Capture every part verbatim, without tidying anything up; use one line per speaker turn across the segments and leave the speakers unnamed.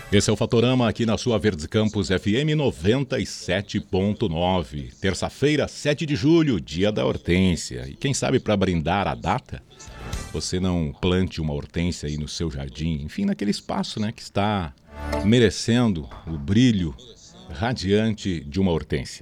Esse é o Fatorama aqui na sua Verdes Campos F M noventa e sete ponto nove. Terça-feira, sete de julho, dia da hortência. E quem sabe para brindar a data, você não plante uma hortência aí no seu jardim, enfim, naquele espaço, né, que está merecendo o brilho radiante de uma hortência.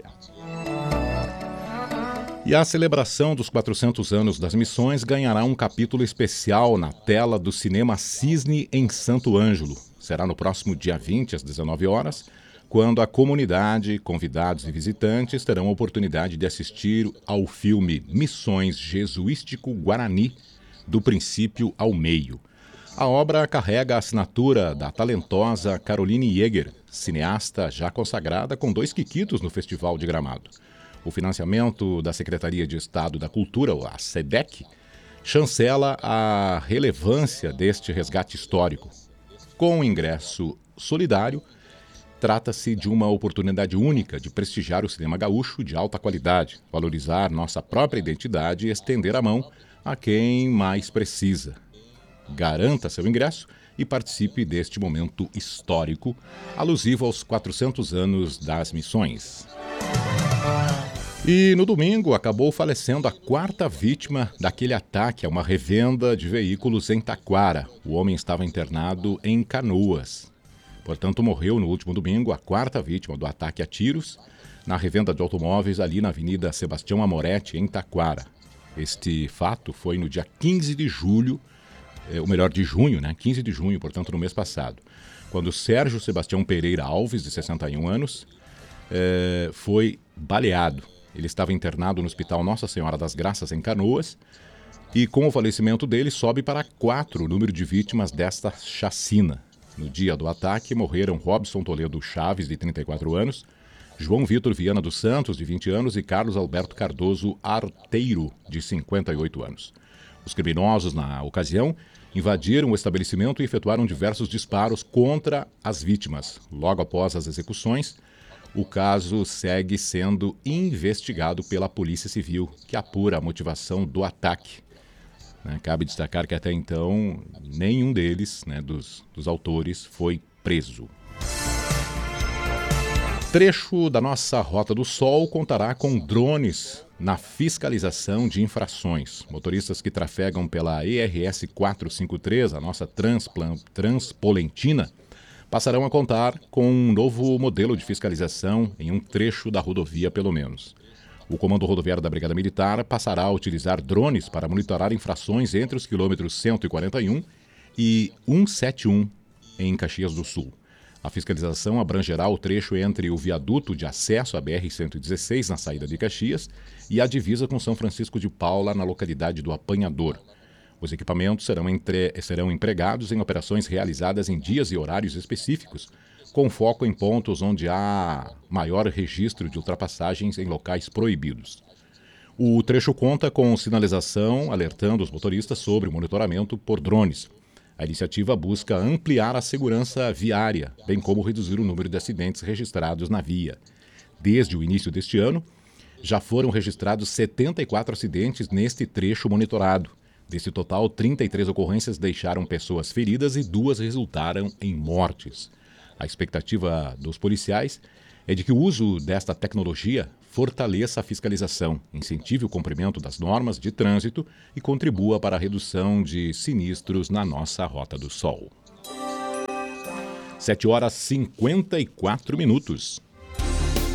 E a celebração dos quatrocentos anos das missões ganhará um capítulo especial na tela do Cinema Cisne em Santo Ângelo. Será no próximo dia vinte, às dezenove horas, quando a comunidade, convidados e visitantes terão a oportunidade de assistir ao filme Missões Jesuístico Guarani, do princípio ao meio. A obra carrega a assinatura da talentosa Caroline Jäger, cineasta já consagrada com dois quiquitos no Festival de Gramado. O financiamento da Secretaria de Estado da Cultura, a SEDEC, chancela a relevância deste resgate histórico. Com o ingresso solidário, trata-se de uma oportunidade única de prestigiar o cinema gaúcho de alta qualidade, valorizar nossa própria identidade e estender a mão a quem mais precisa. Garanta seu ingresso e participe deste momento histórico, alusivo aos quatrocentos anos das missões. E no domingo acabou falecendo a quarta vítima daquele ataque a uma revenda de veículos em Taquara. O homem estava internado em Canoas. Portanto, morreu no último domingo a quarta vítima do ataque a tiros na revenda de automóveis ali na Avenida Sebastião Amoretti, em Taquara. Este fato foi no dia quinze de julho, ou melhor, de junho, né? quinze de junho, portanto, no mês passado, quando Sérgio Sebastião Pereira Alves, de sessenta e um anos, eh, foi baleado. Ele estava internado no Hospital Nossa Senhora das Graças, em Canoas, e com o falecimento dele sobe para quatro o número de vítimas desta chacina. No dia do ataque morreram Robson Toledo Chaves, de trinta e quatro anos, João Vitor Viana dos Santos, de vinte anos, e Carlos Alberto Cardoso Arteiro, de cinquenta e oito anos. Os criminosos, na ocasião, invadiram o estabelecimento e efetuaram diversos disparos contra as vítimas. Logo após as execuções, o caso segue sendo investigado pela Polícia Civil, que apura a motivação do ataque. Né, cabe destacar que até então nenhum deles, né, dos, dos autores, foi preso. Trecho da nossa Rota do Sol contará com drones na fiscalização de infrações. Motoristas que trafegam pela E R S quatrocentos e cinquenta e três, a nossa Transplan- Transpolentina, passarão a contar com um novo modelo de fiscalização em um trecho da rodovia, pelo menos. O Comando Rodoviário da Brigada Militar passará a utilizar drones para monitorar infrações entre os quilômetros cento e quarenta e um e cento e setenta e um em Caxias do Sul. A fiscalização abrangerá o trecho entre o viaduto de acesso à B R cento e dezesseis, na saída de Caxias, e a divisa com São Francisco de Paula, na localidade do Apanhador. Os equipamentos serão, entre... serão empregados em operações realizadas em dias e horários específicos, com foco em pontos onde há maior registro de ultrapassagens em locais proibidos. O trecho conta com sinalização alertando os motoristas sobre o monitoramento por drones. A iniciativa busca ampliar a segurança viária, bem como reduzir o número de acidentes registrados na via. Desde o início deste ano, já foram registrados setenta e quatro acidentes neste trecho monitorado. Desse total, trinta e três ocorrências deixaram pessoas feridas e duas resultaram em mortes. A expectativa dos policiais é de que o uso desta tecnologia fortaleça a fiscalização, incentive o cumprimento das normas de trânsito e contribua para a redução de sinistros na nossa Rota do Sol. sete horas e cinquenta e quatro minutos.